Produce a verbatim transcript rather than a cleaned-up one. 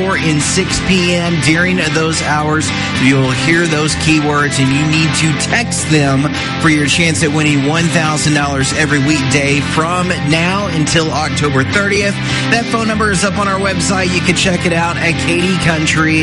four and six p.m. During those hours, you'll hear those keywords, and you need to text them for your chance at winning one thousand dollars every weekday from now until October thirtieth. That phone number is up on our website. You can check it out at Katy Country